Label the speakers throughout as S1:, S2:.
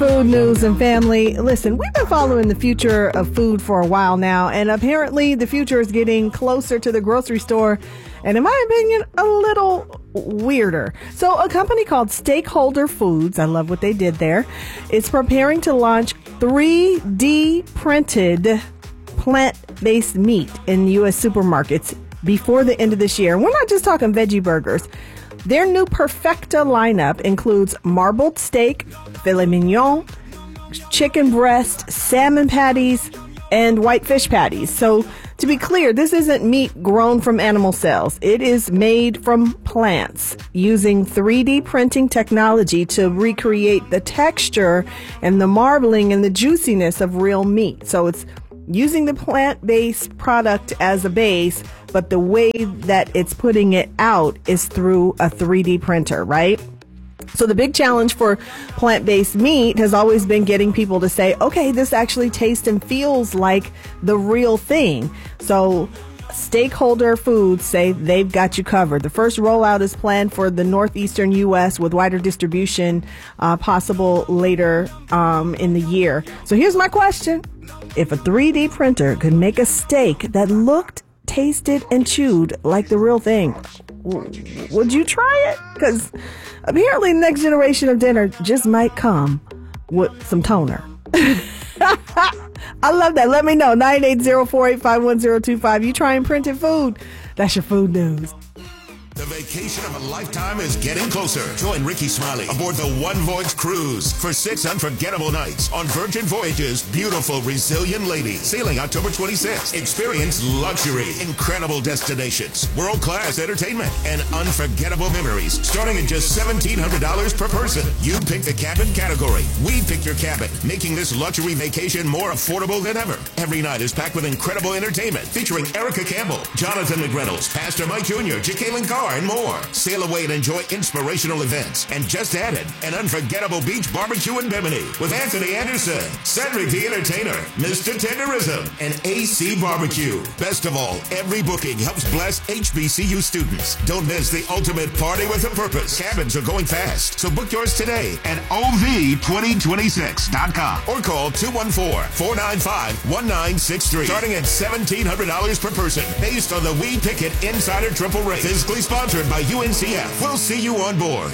S1: Food news and family. Listen, we've been following the future of food for a while now, and apparently the future is getting closer to the grocery store, and in my opinion, a little weirder. So a company called Stakeholder Foods, I love what they did there, is preparing to launch 3D printed plant-based meat in U.S. supermarkets before the end of this year. We're not just talking veggie burgers. Their new Perfecta lineup includes marbled steak, filet mignon, chicken breast, salmon patties, and white fish patties. So to be clear, this isn't meat grown from animal cells. It is made from plants using 3D printing technology to recreate the texture and the marbling and the juiciness of real meat. So it's using the plant-based product as a base, but the way that it's putting it out is through a 3D printer, right? So the big challenge for plant-based meat has always been getting people to say, okay, this actually tastes and feels like the real thing. So Stakeholder Foods say they've got you covered. The first rollout is planned for the northeastern U.S. with wider distribution possible later in the year. So here's my question. If a 3D printer could make a steak that looked, tasted, and chewed like the real thing, would you try it? Because apparently the next generation of dinner just might come with some toner. I love that. Let me know. 980-485-1025. You trying printed food? That's your food news.
S2: The vacation of a lifetime is getting closer. Join Ricky Smiley aboard the One Voyage Cruise for 6 unforgettable nights on Virgin Voyages' beautiful Brazilian Lady, sailing October 26th. Experience luxury, incredible destinations, world-class entertainment, and unforgettable memories, starting at just $1,700 per person. You pick the cabin category. We pick your cabin, making this luxury vacation more affordable than ever. Every night is packed with incredible entertainment, featuring Erica Campbell, Jonathan McReynolds, Pastor Mike Jr., Jacqueline Carr, and more. Sail away and enjoy inspirational events. And just added, an unforgettable beach barbecue in Bimini with Anthony Anderson, Cedric the Entertainer, Mr. Tenderism, and AC Barbecue. Best of all, every booking helps bless HBCU students. Don't miss the ultimate party with a purpose. Cabins are going fast, so book yours today at OV2026.com or call 214-495-1963. Starting at $1,700 per person, based on the We Pick It Insider Triple Rate. Physically sponsored by UNCF. We'll see you on board.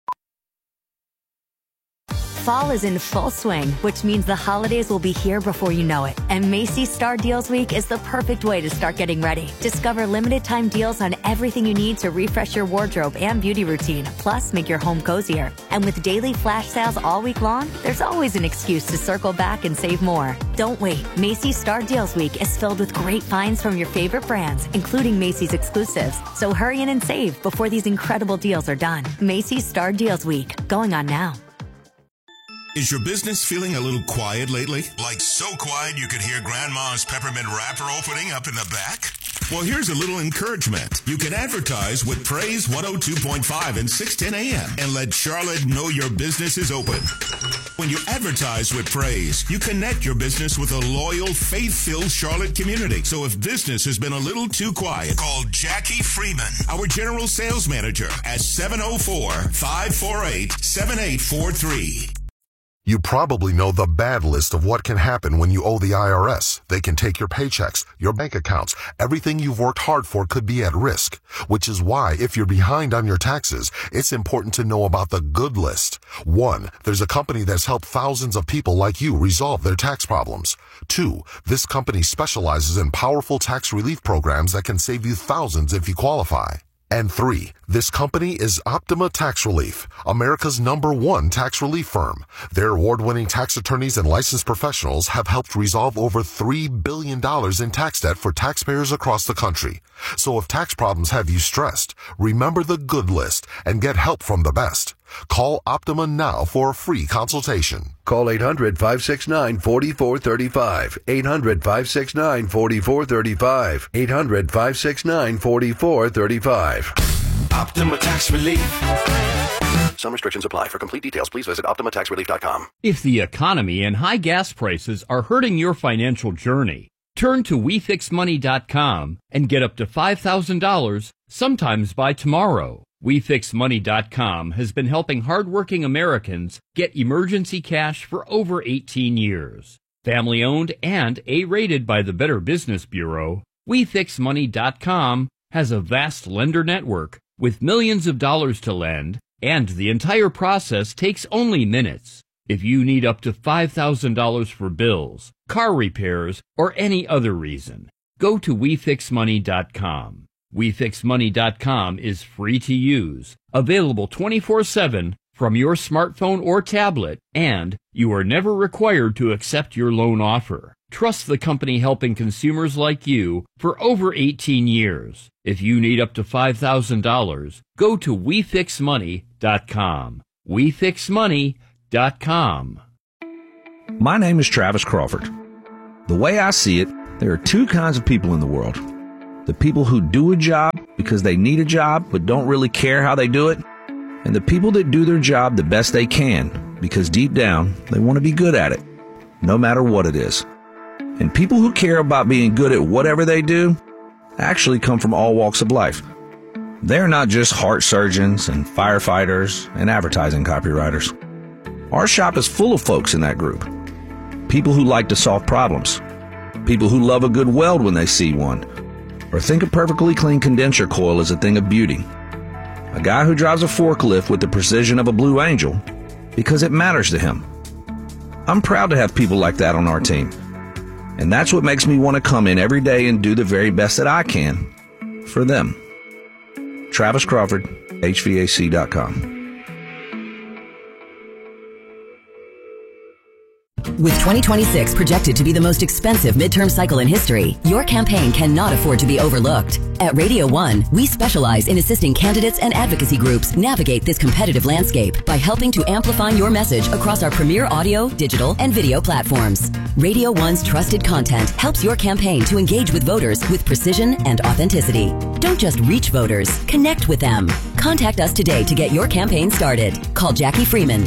S3: Fall is in full swing, which means the holidays will be here before you know it. And Macy's Star Deals Week is the perfect way to start getting ready. Discover limited time deals on everything you need to refresh your wardrobe and beauty routine, plus make your home cozier. And with daily flash sales all week long, there's always an excuse to circle back and save more. Don't wait. Macy's Star Deals Week is filled with great finds from your favorite brands, including Macy's exclusives. So hurry in and save before these incredible deals are done. Macy's Star Deals Week, going on now.
S2: Is your business feeling a little quiet lately? Like so quiet you could hear Grandma's peppermint wrapper opening up in the back? Well, here's a little encouragement. You can advertise with Praise 102.5 and 610 AM and let Charlotte know your business is open. When you advertise with Praise, you connect your business with a loyal, faith-filled Charlotte community. So if business has been a little too quiet, call Jackie Freeman, our general sales manager, at 704-548-7843.
S4: You probably know the bad list of what can happen when you owe the IRS. They can take your paychecks, your bank accounts. Everything you've worked hard for could be at risk, which is why if you're behind on your taxes, it's important to know about the good list. 1, there's a company that's helped thousands of people like you resolve their tax problems. 2, this company specializes in powerful tax relief programs that can save you thousands if you qualify. And 3, this company is Optima Tax Relief, America's #1 tax relief firm. Their award-winning tax attorneys and licensed professionals have helped resolve over $3 billion in tax debt for taxpayers across the country. So if tax problems have you stressed, remember the good list and get help from the best. Call Optima now for a free consultation.
S5: Call 800-569-4435. 800-569-4435. 800-569-4435.
S6: Optima Tax Relief.
S5: Some restrictions apply. For complete details, please visit OptimaTaxRelief.com.
S7: If the economy and high gas prices are hurting your financial journey, turn to WeFixMoney.com and get up to $5,000, sometimes by tomorrow. WeFixMoney.com has been helping hardworking Americans get emergency cash for over 18 years. Family owned and A-rated by the Better Business Bureau, WeFixMoney.com has a vast lender network with millions of dollars to lend, and the entire process takes only minutes. If you need up to $5,000 for bills, car repairs, or any other reason, go to WeFixMoney.com. WeFixMoney.com is free to use, available 24/7 from your smartphone or tablet, and you are never required to accept your loan offer. Trust the company helping consumers like you for over 18 years. If you need up to $5,000, go to WeFixMoney.com. WeFixMoney.com.
S8: My name is Travis Crawford. The way I see it, there are two kinds of people in the world. The people who do a job because they need a job but don't really care how they do it, and the people that do their job the best they can because deep down they want to be good at it, no matter what it is. And people who care about being good at whatever they do actually come from all walks of life. They're not just heart surgeons and firefighters and advertising copywriters. Our shop is full of folks in that group. People who like to solve problems. People who love a good weld when they see one, or think a perfectly clean condenser coil is a thing of beauty. A guy who drives a forklift with the precision of a Blue Angel because it matters to him. I'm proud to have people like that on our team. And that's what makes me want to come in every day and do the very best that I can for them. Travis Crawford, HVAC.com.
S9: With 2026 projected to be the most expensive midterm cycle in history, your campaign cannot afford to be overlooked. At Radio 1, we specialize in assisting candidates and advocacy groups navigate this competitive landscape by helping to amplify your message across our premier audio, digital, and video platforms. Radio 1's trusted content helps your campaign to engage with voters with precision and authenticity. Don't just reach voters, connect with them. Contact us today to get your campaign started. Call Jackie Freeman,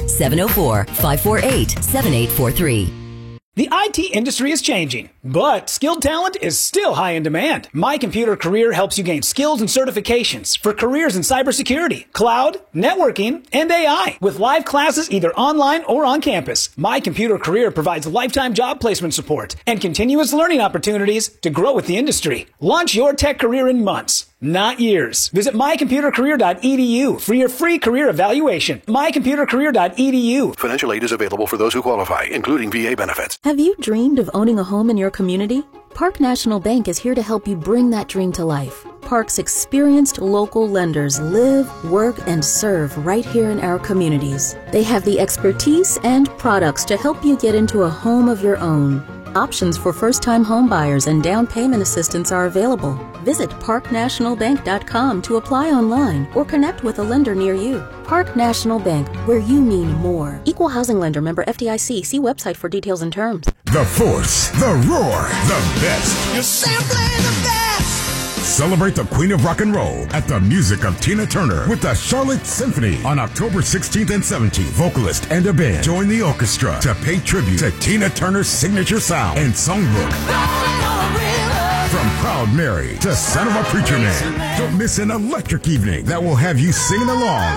S9: 704-548-7843.
S10: The IT industry is changing, but skilled talent is still high in demand. My Computer Career helps you gain skills and certifications for careers in cybersecurity, cloud, networking, and AI with live classes either online or on campus. My Computer Career provides lifetime job placement support and continuous learning opportunities to grow with the industry. Launch your tech career in months, not years. Visit mycomputercareer.edu for your free career evaluation. mycomputercareer.edu.
S5: Financial aid is available for those who qualify, including VA benefits.
S11: Have you dreamed of owning a home in your community? Park National Bank is here to help you bring that dream to life. Park's experienced local lenders live, work, and serve right here in our communities. They have the expertise and products to help you get into a home of your own. Options for first-time home buyers and down payment assistance are available. Visit parknationalbank.com to apply online or connect with a lender near you. Park National Bank, where you mean more. Equal housing lender, member FDIC. See website for details and terms.
S2: The force, the roar, the best. You're simply the best. Celebrate the Queen of Rock and Roll at the music of Tina Turner with the Charlotte Symphony on October 16th and 17th. Vocalist and a band join the orchestra to pay tribute to Tina Turner's signature sound and songbook. From Proud Mary to Son of a Preacher Man, don't miss an electric evening that will have you singing along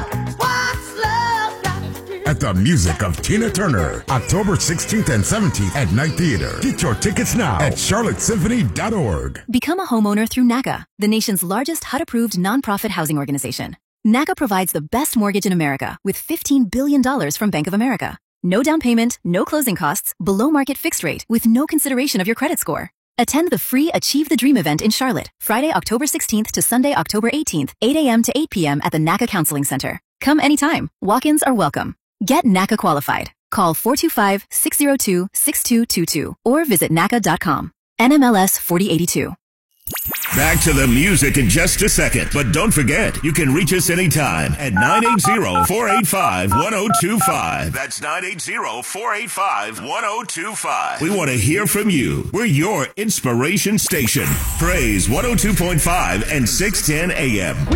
S2: at the music of Tina Turner, October 16th and 17th at Night Theater. Get your tickets now at charlottesymphony.org.
S12: Become a homeowner through NACA, the nation's largest HUD-approved nonprofit housing organization. NACA provides the best mortgage in America with $15 billion from Bank of America. No down payment, no closing costs, below market fixed rate with no consideration of your credit score. Attend the free Achieve the Dream event in Charlotte, Friday, October 16th to Sunday, October 18th, 8 a.m. to 8 p.m. at the NACA Counseling Center. Come anytime. Walk-ins are welcome. Get NACA qualified. Call 425-602-6222 or visit NACA.com. NMLS 4082.
S2: Back to the music in just a second. But don't forget, you can reach us anytime at 980-485-1025. That's 980-485-1025. We want to hear from you. We're your inspiration station. Praise 102.5 and 610 AM.